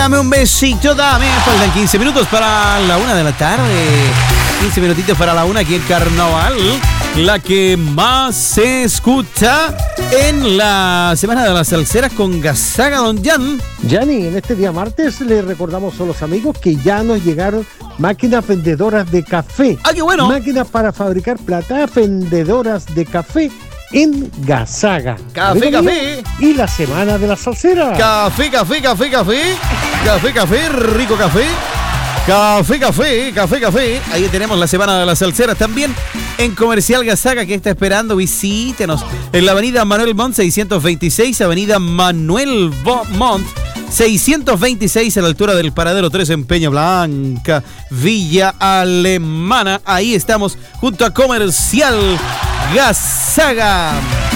Dame un besito, dame. Faltan 15 minutos para la 1 de la tarde. 15 minutitos para la 1 aquí en Carnaval. La que más se escucha en la Semana de las Salseras con Gazaga, don Jan. Yanni, en este día martes le recordamos a los amigos que ya nos llegaron máquinas vendedoras de café. ¡Ah, qué bueno! Máquinas para fabricar plata, vendedoras de café en Gazaga. Café, café. Y la Semana de las Salseras. Café, café, café, café. Café, café, rico café. Café, café, café, café. Ahí tenemos la Semana de las Salseras también en Comercial Gazaga, que está esperando. Visítenos en la avenida Manuel Montt 626, avenida Manuel Montt 626, a la altura del Paradero 3 en Peña Blanca, Villa Alemana. Ahí estamos junto a Comercial Gazaga.